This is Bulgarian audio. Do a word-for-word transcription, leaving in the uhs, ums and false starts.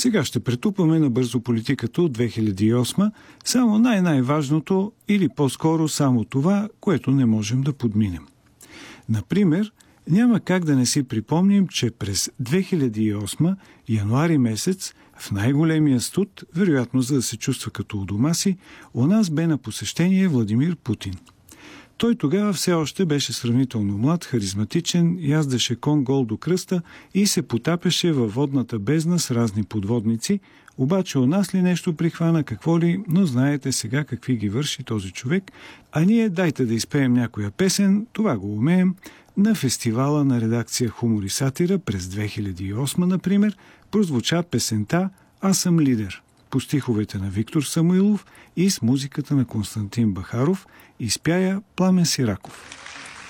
Сега ще претупаме набързо политиката от две хиляди и осма, само най-най-важното или по-скоро само това, което не можем да подминем. Например, няма как да не си припомним, че през две хиляди и осма, януари месец, в най-големия студ, вероятно за да се чувства като у дома си, у нас бе на посещение Владимир Путин. Той тогава все още беше сравнително млад, харизматичен, яздеше кон гол до кръста и се потапяше във водната бездна с разни подводници, обаче у нас ли нещо прихвана, какво ли, но знаете сега какви ги върши този човек, а ние дайте да изпеем някоя песен, това го умеем, на фестивала на редакция Хумор и сатира през две хиляди и осма, например, прозвуча песента «Аз съм лидер» по стиховете на Виктор Самуилов и с музиката на Константин Бахаров, изпя я Пламен Сираков.